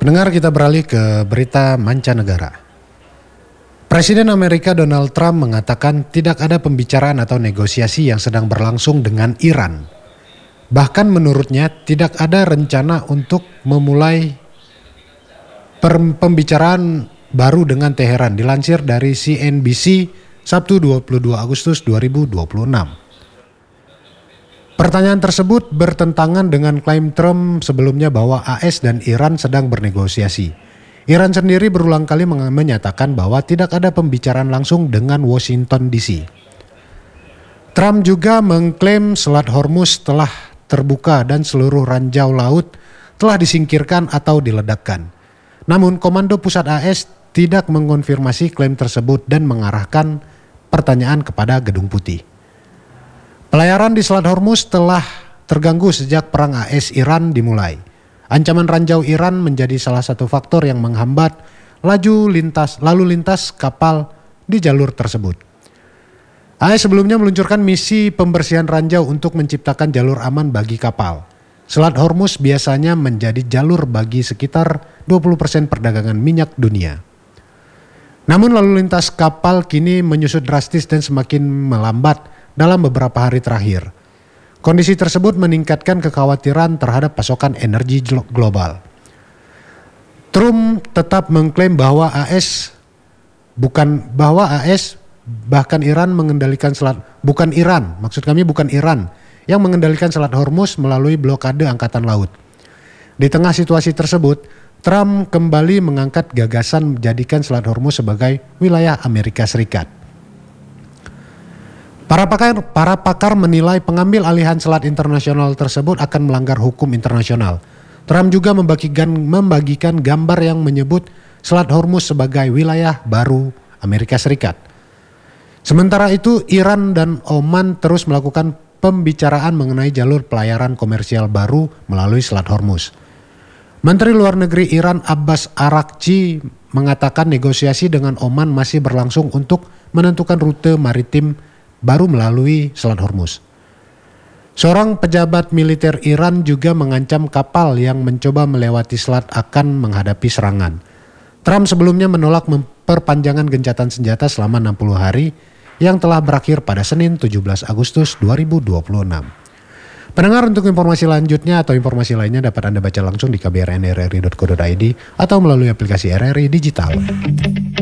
Pendengar, kita beralih ke berita mancanegara. Presiden Amerika Donald Trump mengatakan tidak ada pembicaraan atau negosiasi yang sedang berlangsung dengan Iran. Bahkan menurutnya tidak ada rencana untuk memulai pembicaraan baru dengan Teheran, dilansir dari CNBC Sabtu 22 Agustus 2026. Pertanyaan tersebut bertentangan dengan klaim Trump sebelumnya bahwa AS dan Iran sedang bernegosiasi. Iran sendiri berulang kali menyatakan bahwa tidak ada pembicaraan langsung dengan Washington DC. Trump juga mengklaim Selat Hormuz telah terbuka dan seluruh ranjau laut telah disingkirkan atau diledakkan. Namun Komando Pusat AS tidak mengonfirmasi klaim tersebut dan mengarahkan pertanyaan kepada Gedung Putih. Pelayaran di Selat Hormuz telah terganggu sejak perang AS-Iran dimulai. Ancaman ranjau Iran menjadi salah satu faktor yang menghambat lalu lintas kapal di jalur tersebut. AS sebelumnya meluncurkan misi pembersihan ranjau untuk menciptakan jalur aman bagi kapal. Selat Hormuz biasanya menjadi jalur bagi sekitar 20% perdagangan minyak dunia. Namun lalu lintas kapal kini menyusut drastis dan semakin melambat dalam beberapa hari terakhir. Kondisi tersebut meningkatkan kekhawatiran terhadap pasokan energi global. Trump tetap mengklaim bahwa bahkan Iran mengendalikan bukan Iran yang mengendalikan Selat Hormuz melalui blokade angkatan laut. Di tengah situasi tersebut, Trump kembali mengangkat gagasan menjadikan Selat Hormuz sebagai wilayah Amerika Serikat. Para pakar menilai pengambil alihan selat internasional tersebut akan melanggar hukum internasional. Trump juga membagikan gambar yang menyebut Selat Hormuz sebagai wilayah baru Amerika Serikat. Sementara itu, Iran dan Oman terus melakukan pembicaraan mengenai jalur pelayaran komersial baru melalui Selat Hormuz. Menteri Luar Negeri Iran Abbas Araghchi mengatakan negosiasi dengan Oman masih berlangsung untuk menentukan rute maritim baru melalui Selat Hormuz. Seorang pejabat militer Iran juga mengancam kapal yang mencoba melewati selat akan menghadapi serangan. Trump sebelumnya menolak perpanjangan gencatan senjata selama 60 hari yang telah berakhir pada Senin 17 Agustus 2026. Pendengar, untuk informasi lanjutnya atau informasi lainnya dapat Anda baca langsung di kbrnrri.co.id atau melalui aplikasi RRI Digital.